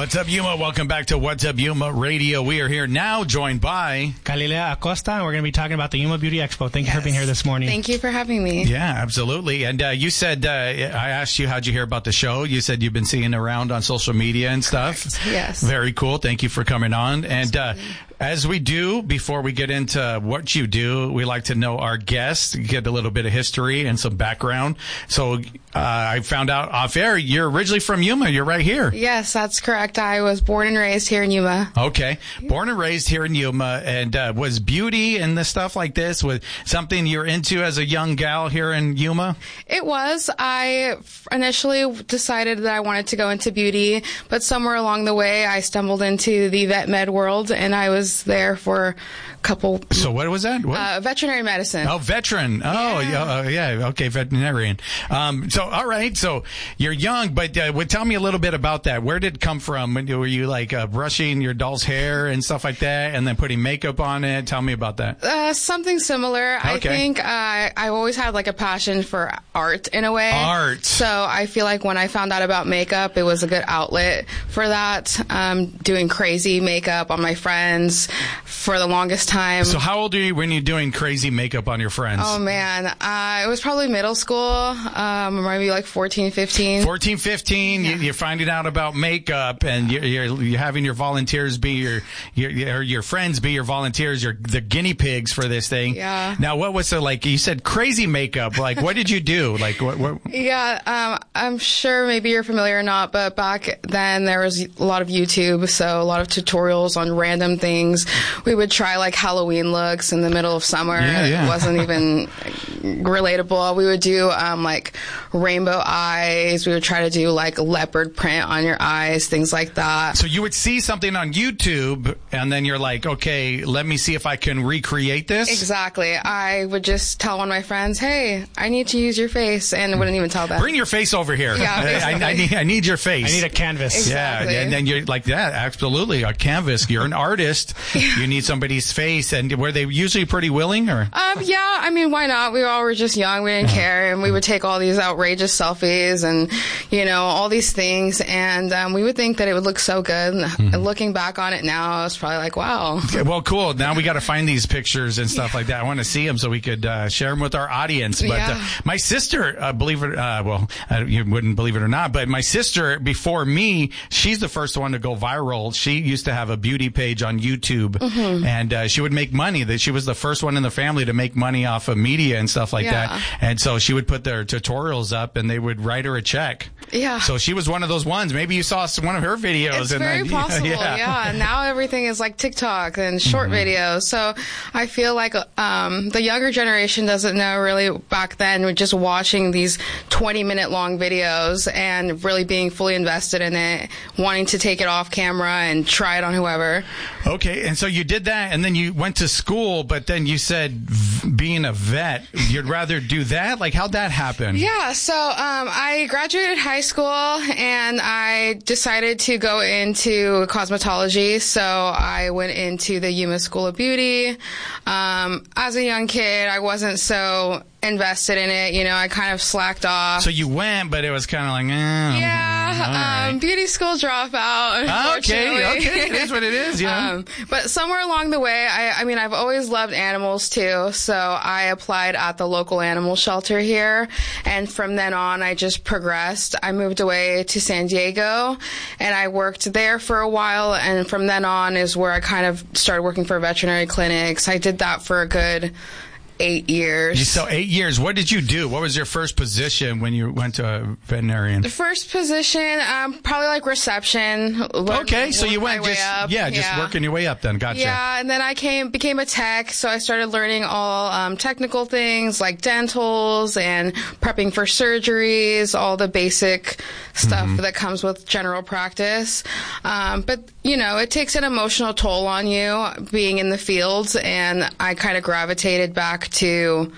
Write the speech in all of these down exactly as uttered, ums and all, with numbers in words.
What's up, Yuma? Welcome back to What's Up, Yuma Radio. We are here now, joined by Galilea Acosta, and we're going to be talking about the Yuma Beauty Expo. Thank yes. you for being here this morning. Thank you for having me. Yeah, absolutely. And uh, you said, uh, I asked you, how'd you hear about the show? You said you've been seeing around on social media and stuff. Correct. Yes. Very cool. Thank you for coming on. And uh, as we do, before we get into what you do, we like to know our guests, get a little bit of history and some background. So uh, I found out off air, you're originally from Yuma. You're right here. Yes, that's correct. I was born and raised here in Yuma. Okay. Born and raised here in Yuma. And uh, was beauty and the stuff like this was something you're into as a young gal here in Yuma? It was. I initially decided that I wanted to go into beauty, but somewhere along the way, I stumbled into the vet med world, and I was there for a couple... So what was that? What? Uh, veterinary medicine. Oh, veteran. Oh, yeah. Uh, yeah. Okay, veterinarian. Um, so, all right. So you're young, but uh, well, tell me a little bit about that. Where did it come from? When, were you like uh, brushing your doll's hair and stuff like that, and then putting makeup on it? Tell me about that. Uh, something similar. Okay. I think uh, I always had like a passion for art in a way. Art. So I feel like when I found out about makeup, it was a good outlet for that. Um, doing crazy makeup on my friends for the longest time. So how old are you when you're doing crazy makeup on your friends? Oh man, uh, it was probably middle school, um, maybe like fourteen, fifteen. fourteen, fifteen, Yeah. you, you're finding out about makeup, and you're, you're, you're having your volunteers be your, your, your, your friends be your volunteers, your, the guinea pigs for this thing. Yeah. Now, what was the, like, you said crazy makeup, like, what did you do? Like, what, what? Yeah, um, I'm sure maybe you're familiar or not, but back then there was a lot of YouTube, so a lot of tutorials on random things. We would try like Halloween looks in the middle of summer. Yeah, yeah. It wasn't even relatable. We would do um, like rainbow eyes. We would try to do like leopard print on your eyes, things like that. So you would see something on YouTube, and then you're like, okay, let me see if I can recreate this? Exactly. I would just tell one of my friends, hey, I need to use your face, and I wouldn't even tell them. Bring your face over here. Yeah, I, I, I, need, I need your face. I need a canvas. Exactly. Yeah, and then you're like that. Absolutely, a canvas. You're an artist. You need somebody's face, and were they usually pretty willing, or? Um, yeah, I mean, why not? We all were just young. We didn't care, and we would take all these outrageous selfies and, you know, all these things, and um, we would think that it would look so good. Mm-hmm. And looking back on it now, I was probably like, wow. Okay, well, cool. Now we got to find these pictures and stuff like that. I want to see them so we could uh, share them with our audience. But Yeah. uh, my sister, uh, believe it, uh, well, uh, you wouldn't believe it or not, but my sister, before me, she's the first one to go viral. She used to have a beauty page on YouTube, Mm-hmm. and uh, she would make money. That she was the first one in the family to make money off of media and stuff like Yeah. that. And so she would put their tutorials up, and they would write her a check. Yeah. So she was one of those ones. Maybe you saw one of her videos. It's and very then, possible, yeah. yeah. Now everything is like TikTok and short Mm-hmm. videos. So I feel like um, the younger generation doesn't know really back then. We're just watching these twenty minute long videos and really being fully invested in it, wanting to take it off camera and try it on whoever. Okay, and so you did that, and then you went to school, but then you said v- being a vet, you'd rather do that? Like, how'd that happen? Yeah, so um, I graduated high school and I decided to go into cosmetology. So I went into the Yuma School of Beauty. Um, as a young kid, I wasn't so invested in it. You know, I kind of slacked off. So you went, but it was kind of like, eh. Yeah, all right. um, beauty school dropout, unfortunately. Okay, okay, it is what it is, yeah. Um, but somewhere along the way, I, I mean, I've always loved animals too, so I applied at the local animal shelter here, and from then on, I just progressed. I moved away to San Diego, and I worked there for a while, and from then on is where I kind of started working for veterinary clinics. I did that for a good eight years. So eight years. What did you do? What was your first position when you went to a veterinarian? The first position, um, probably like reception. Okay, so you went my way just up. yeah, just Yeah. working your way up then. Gotcha. Yeah, and then I came became a tech, so I started learning all um, technical things like dentals and prepping for surgeries, all the basic stuff Mm-hmm. that comes with general practice. Um, but you know, it takes an emotional toll on you being in the field, and I kind of gravitated back to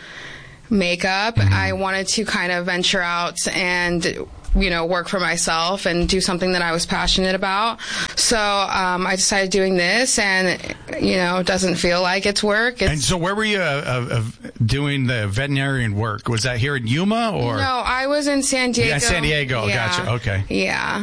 makeup. Mm-hmm. I wanted to kind of venture out and, you know, work for myself and do something that I was passionate about. So um, I decided doing this, and, you know, it doesn't feel like it's work. It's, And so where were you uh, uh, doing the veterinarian work? Was that here in Yuma or? no, I was in San Diego. Yeah, San Diego. Yeah. Gotcha. Okay. Yeah.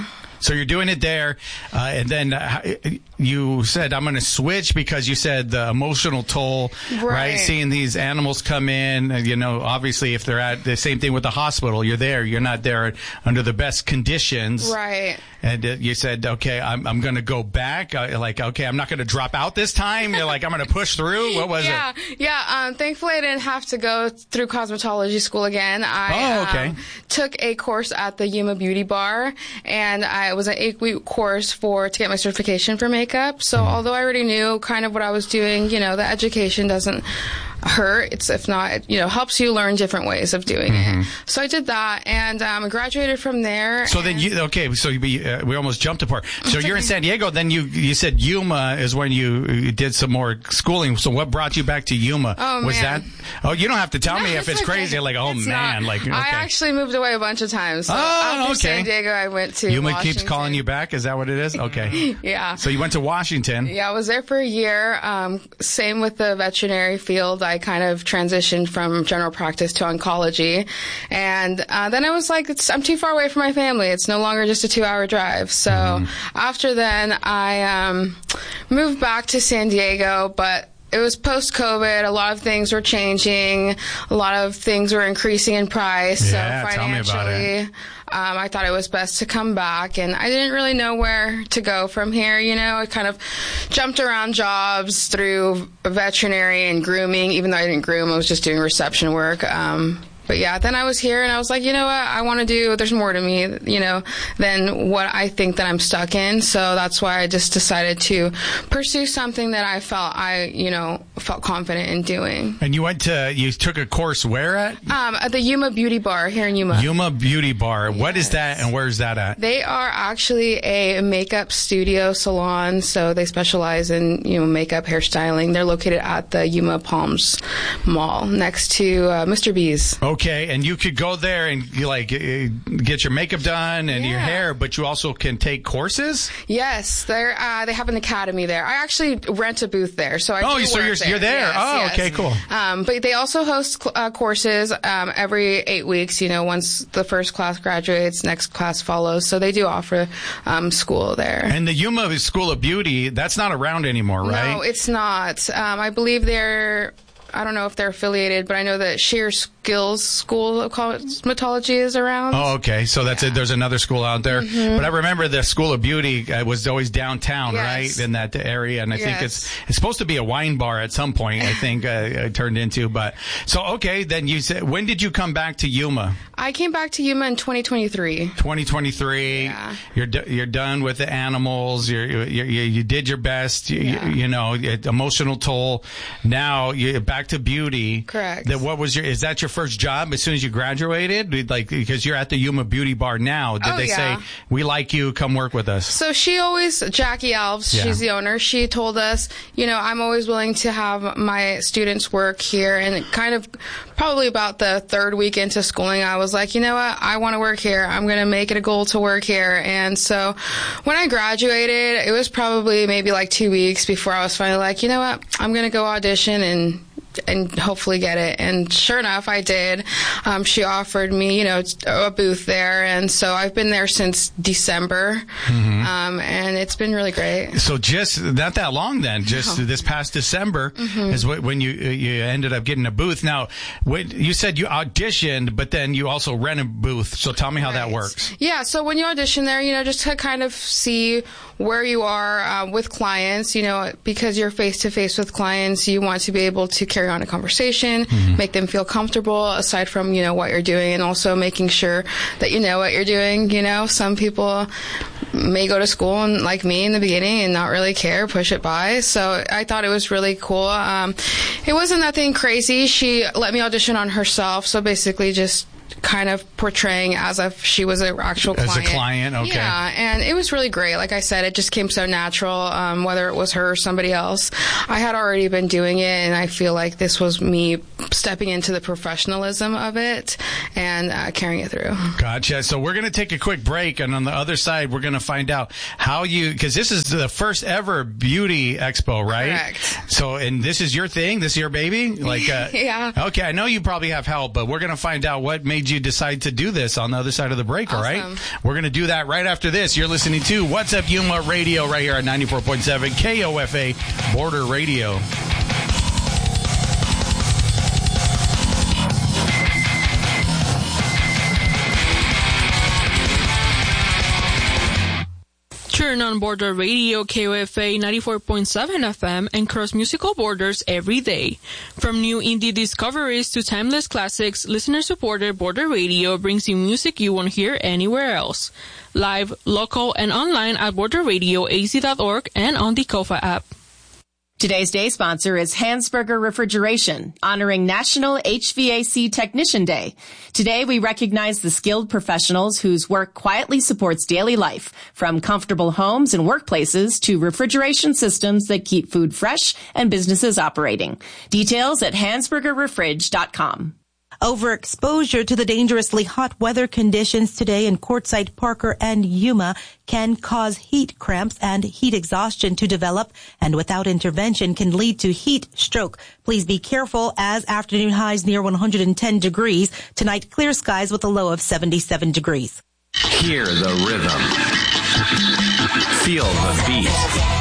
So you're doing it there, uh, and then uh, you said, I'm going to switch because you said the emotional toll, right. right? Seeing these animals come in, uh, you know, obviously if they're at the same thing with the hospital, you're there, you're not there under the best conditions. Right. And uh, you said, okay, I'm, I'm going to go back. Uh, like, okay, I'm not going to drop out this time. You're like, I'm going to push through. What was yeah, it? Yeah. Um, thankfully, I didn't have to go through cosmetology school again. I oh, okay. um, took a course at the Yuma Beauty Bar, and I, it was an eight-week course for to get my certification for makeup. So mm. although I already knew kind of what I was doing, you know, the education doesn't hurt. It's if not, it, you know, helps you learn different ways of doing mm-hmm. it. So I did that, and um, graduated from there. So then you okay? So you, uh, we almost jumped apart. So you're in San Diego. Then you you said Yuma is when you, you did some more schooling. So what brought you back to Yuma? Oh, was man. that? Oh, you don't have to tell no, me if it's okay. crazy. Like oh it's man, not. like okay. I actually moved away a bunch of times. So oh, after okay. San Diego, I went to Yuma Washington. keeps calling you back. Is that what it is? Okay. yeah. So you went to Washington. Yeah, I was there for a year. Um, same with the veterinary field. I kind of transitioned from general practice to oncology, and uh, then I was like, it's, I'm too far away from my family. It's no longer just a two-hour drive. So mm-hmm. after then, I um, moved back to San Diego, but it was post-COVID. A lot of things were changing. A lot of things were increasing in price. Yeah, so tell me about it. Um, I thought it was best to come back, and I didn't really know where to go from here. You know, I kind of jumped around jobs through veterinary and grooming. Even though I didn't groom, I was just doing reception work. Um, But yeah, then I was here and I was like, you know what, I want to do, there's more to me, you know, than what I think that I'm stuck in. So that's why I just decided to pursue something that I felt I, you know, felt confident in doing. And you went to, you took a course where at? Um, at the Yuma Beauty Bar here in Yuma. Yuma Beauty Bar. Yes. What is that and where's that at? They are actually a makeup studio salon, so they specialize in, you know, makeup, hairstyling. They're located at the Yuma Palms Mall next to uh, Mister B's. Okay, and you could go there and you like get your makeup done and yeah. your hair, but you also can take courses. Yes, they're uh, they have an academy there. I actually rent a booth there, so I oh, do so work you're there. you're there. Yes, oh, yes. okay, cool. Um, but they also host uh, courses um, every eight weeks. You know, once the first class graduates, next class follows. So they do offer um, school there. And the Yuma School of Beauty, that's not around anymore, right? No, it's not. Um, I believe they're. I don't know if they're affiliated, but I know that Sheer Skills School of Cosmetology is around. Oh, okay. So that's yeah. it. There's another school out there. Mm-hmm. But I remember the School of Beauty uh, was always downtown, yes. right, in that area. And I yes. think it's it's supposed to be a wine bar at some point, I think uh, it turned into. But so, okay, then you said, when did you come back to Yuma? I came back to Yuma in twenty twenty-three. twenty twenty-three. Yeah. You're d- you're done with the animals. You're, you you you did your best. You, yeah. you, you know, emotional toll. Now you're back to beauty. Correct. That what was your? Is that your first job as soon as you graduated? Like because you're at the Yuma Beauty Bar now. Did oh, they yeah. say we like you? Come work with us. So she always Jackie Alves. Yeah. She's the owner. She told us, you know, I'm always willing to have my students work here. And kind of probably about the third week into schooling, I was like, you know what? I want to work here. I'm going to make it a goal to work here. And so when I graduated, it was probably maybe like two weeks before I was finally like, you know what? I'm going to go audition and and hopefully get it. And sure enough, I did. Um, she offered me, you know, a booth there. And so I've been there since December. Mm-hmm. Um, and it's been really great. So just not that long then, just no. this past December mm-hmm. is when you you ended up getting a booth. Now, what, you said you auditioned, but then you also rent a booth. So tell me how right. that works. Yeah. So when you audition there, you know, just to kind of see where you are uh, with clients, you know, because you're face to face with clients, you want to be able to carry on a conversation, mm-hmm. make them feel comfortable aside from, you know, what you're doing, and also making sure that you know what you're doing. You know, some people may go to school and like me in the beginning and not really care, push it by. So I thought it was really cool. Um, it wasn't nothing crazy. She let me audition on herself. So basically just kind of portraying as if she was an actual client. As a client, okay. Yeah, and it was really great. Like I said, it just came so natural, um, whether it was her or somebody else. I had already been doing it, and I feel like this was me stepping into the professionalism of it and uh, carrying it through. Gotcha. So we're going to take a quick break, and on the other side, we're going to find out how you, because this is the first ever beauty expo, right? Correct. So, and this is your thing? This is your baby? Like, uh, yeah. Okay, I know you probably have help, but we're going to find out what made made you decide to do this on the other side of the break, Awesome. all right? We're going to do that right after this. You're listening to What's Up Yuma Radio right here at ninety-four point seven K O F A Border Radio. Turn on Border Radio, K O F A ninety-four point seven F M, and cross musical borders every day. From new indie discoveries to timeless classics, listener-supported Border Radio brings you music you won't hear anywhere else. Live, local, and online at border radio a z dot org and on the Kofa app. Today's day sponsor is Hansberger Refrigeration, honoring National H V A C Technician Day. Today, we recognize the skilled professionals whose work quietly supports daily life, from comfortable homes and workplaces to refrigeration systems that keep food fresh and businesses operating. Details at hansberger refrig dot com. Overexposure to the dangerously hot weather conditions today in Quartzsite, Parker, and Yuma can cause heat cramps and heat exhaustion to develop, and without intervention can lead to heat stroke. Please be careful as afternoon highs near one hundred ten degrees. Tonight, clear skies with a low of seventy-seven degrees. Hear the rhythm. Feel the beat.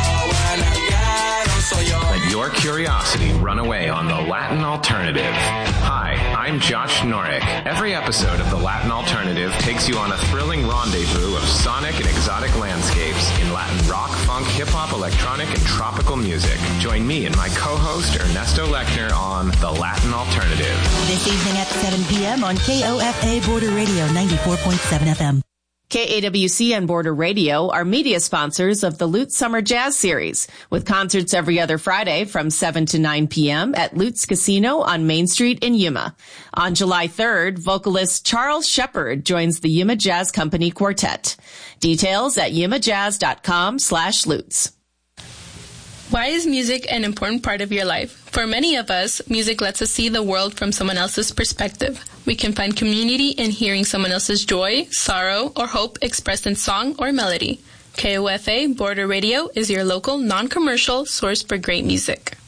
Let your curiosity run away on the Latin Alternative. Hi, I'm Josh Norick. Every episode of the Latin Alternative takes you on a thrilling rendezvous of sonic and exotic landscapes in Latin rock, funk, hip-hop, electronic, and tropical music. Join me and my co-host Ernesto Lechner on the Latin Alternative. This evening at seven p.m. on K O F A Border Radio ninety-four point seven F M. K A W C and Border Radio are media sponsors of the Lutz Summer Jazz Series, with concerts every other Friday from seven to nine p.m. at Lutz Casino on Main Street in Yuma. On July third, vocalist Charles Shepard joins the Yuma Jazz Company Quartet. Details at yumajazz.com slash Lutz. Why is music an important part of your life? For many of us, music lets us see the world from someone else's perspective. We can find community in hearing someone else's joy, sorrow, or hope expressed in song or melody. K O F A Border Radio is your local, non-commercial source for great music.